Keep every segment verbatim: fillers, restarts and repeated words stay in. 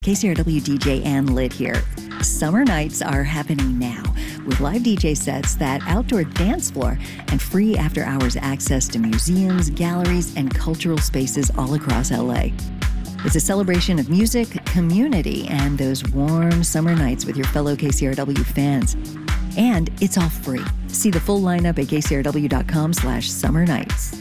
K C R W D J Ann Litt here. Summer nights are happening now with live D J sets, that outdoor dance floor, and free after-hours access to museums, galleries, and cultural spaces all across L A. It's a celebration of music, community, and those warm summer nights with your fellow K C R W fans. And it's all free. See the full lineup at k c r w dot com slash summer nights.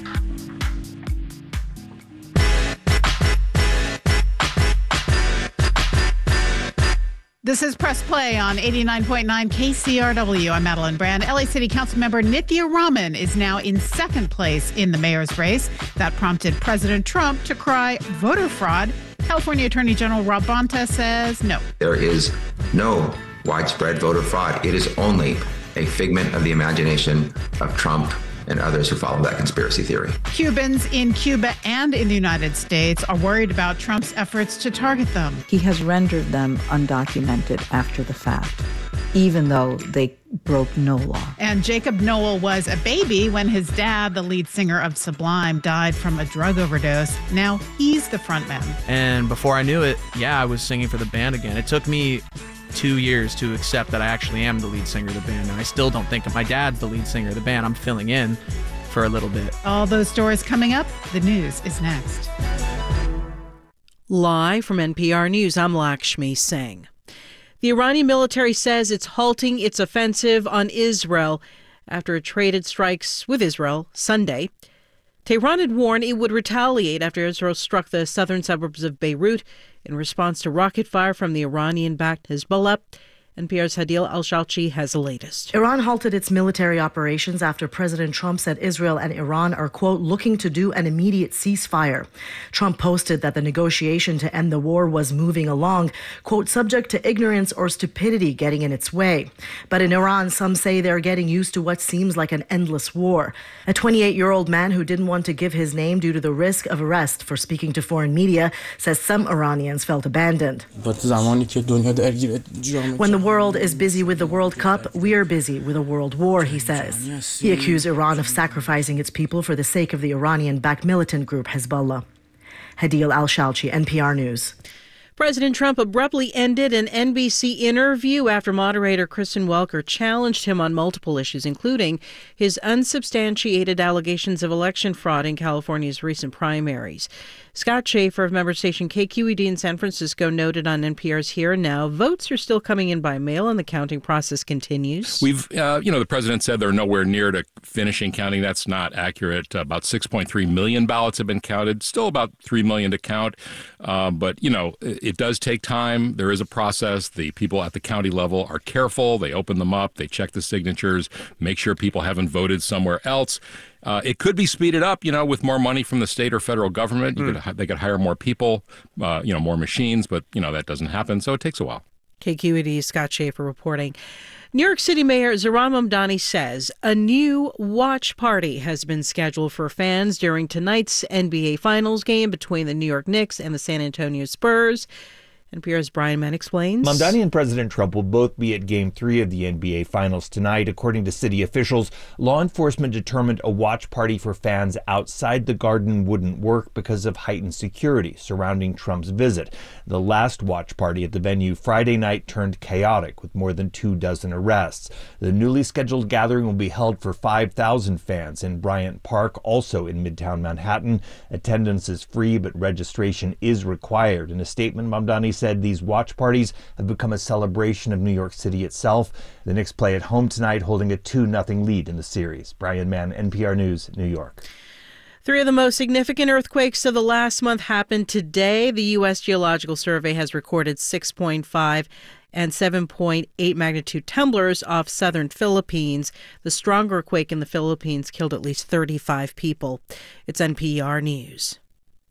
This is Press Play on eighty-nine point nine K C R W. I'm Madeline Brand. L A City Council member Nithya Raman is now in second place in the mayor's race. That prompted President Trump to cry voter fraud. California Attorney General Rob Bonta says no. There is no widespread voter fraud. It is only a figment of the imagination of Trump and others who follow that conspiracy theory. Cubans in Cuba and in the United States are worried about Trump's efforts to target them. He has rendered them undocumented after the fact, even though they broke no law. And Jacob Noel was a baby when his dad, the lead singer of Sublime, died from a drug overdose. Now he's the frontman. And before I knew it, yeah, I was singing for the band again. It took me two years to accept that I actually am the lead singer of the band, and I still don't think of my dad's the lead singer of the band. I'm filling in for a little bit. All those stories coming up. The news is next. Live from N P R News, I'm Lakshmi Singh. The Iranian military says it's halting its offensive on Israel after it traded strikes with Israel Sunday. Tehran had warned it would retaliate after Israel struck the southern suburbs of Beirut in response to rocket fire from the Iranian-backed Hezbollah. N P R's Hadil Al-Shalchi has the latest. Iran halted its military operations after President Trump said Israel and Iran are, quote, looking to do an immediate ceasefire. Trump posted that the negotiation to end the war was moving along, quote, subject to ignorance or stupidity getting in its way. But in Iran, some say they're getting used to what seems like an endless war. A twenty-eight-year-old man who didn't want to give his name due to the risk of arrest for speaking to foreign media says some Iranians felt abandoned. When the world is busy with the World Cup, we're busy with a world war, he says. He accused Iran of sacrificing its people for the sake of the Iranian-backed militant group Hezbollah. Hadil Al-Shalchi, N P R News. President Trump abruptly ended an N B C interview after moderator Kristen Welker challenged him on multiple issues, including his unsubstantiated allegations of election fraud in California's recent primaries. Scott Schaefer of member station K Q E D in San Francisco noted on N P R's Here and Now, votes are still coming in by mail and the counting process continues. We've, uh, you know, the president said they're nowhere near to finishing counting. That's not accurate. Uh, about six point three million ballots have been counted, still about three million to count. Uh, but, you know, it, it does take time. There is a process. The people at the county level are careful. They open them up. They check the signatures, make sure people haven't voted somewhere else. Uh, it could be speeded up, you know, with more money from the state or federal government. You mm. could, they could hire more people, uh, you know, more machines, but, you know, that doesn't happen. So it takes a while. K Q E D's Scott Schaefer reporting. New York City Mayor Zohran Mamdani says a new watch party has been scheduled for fans during tonight's N B A Finals game between the New York Knicks and the San Antonio Spurs. N P R's Brian Mann explains. Mamdani and President Trump will both be at Game three of the N B A Finals tonight. According to city officials, law enforcement determined a watch party for fans outside the Garden wouldn't work because of heightened security surrounding Trump's visit. The last watch party at the venue Friday night turned chaotic with more than two dozen arrests. The newly scheduled gathering will be held for five thousand fans in Bryant Park, also in Midtown Manhattan. Attendance is free, but registration is required. In a statement, Mamdani said these watch parties have become a celebration of New York City itself. The Knicks play at home tonight, holding a two nothing lead in the series. Brian Mann, N P R News, New York. Three of the most significant earthquakes of the last month happened today. The U S Geological Survey has recorded six point five and seven point eight magnitude tremblers off southern Philippines. The stronger quake in the Philippines killed at least thirty-five people. It's N P R News.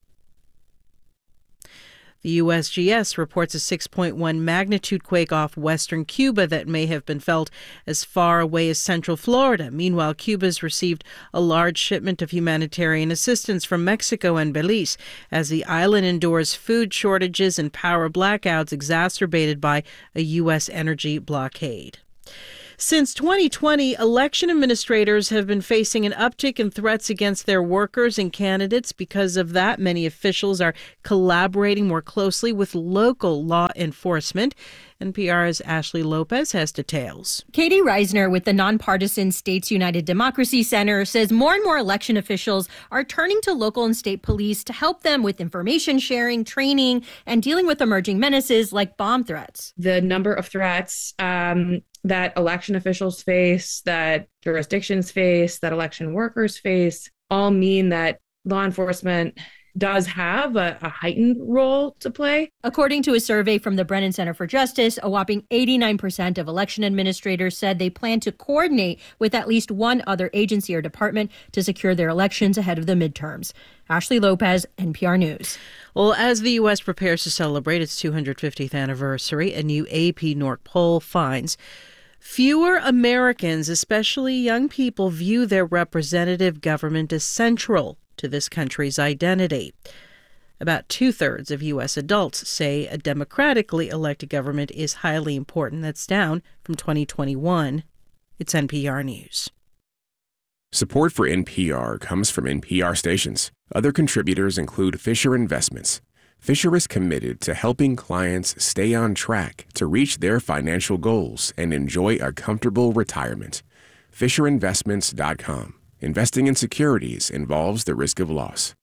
The U S G S reports a six point one magnitude quake off western Cuba that may have been felt as far away as central Florida. Meanwhile, Cuba's received a large shipment of humanitarian assistance from Mexico and Belize as the island endures food shortages and power blackouts exacerbated by a U S energy blockade. Since twenty twenty, election administrators have been facing an uptick in threats against their workers and candidates. Because of that, many officials are collaborating more closely with local law enforcement. N P R's Ashley Lopez has details. Katie Reisner with the nonpartisan States United Democracy Center says more and more election officials are turning to local and state police to help them with information sharing, training, and dealing with emerging menaces like bomb threats. The number of threats um, that election officials face, that jurisdictions face, that election workers face, all mean that law enforcement does have a, a heightened role to play. According to a survey from the Brennan Center for Justice, a whopping eighty-nine percent of election administrators said they plan to coordinate with at least one other agency or department to secure their elections ahead of the midterms. Ashley Lopez, N P R News. Well, as the U S prepares to celebrate its two hundred fiftieth anniversary, a new A P N O R C poll finds fewer Americans, especially young people, view their representative government as central to this country's identity. About two-thirds of U S adults say a democratically elected government is highly important. That's down from twenty twenty-one. It's N P R News. Support for N P R comes from N P R stations. Other contributors include Fisher Investments. Fisher is committed to helping clients stay on track to reach their financial goals and enjoy a comfortable retirement. Fisher Investments dot com. Investing in securities involves the risk of loss.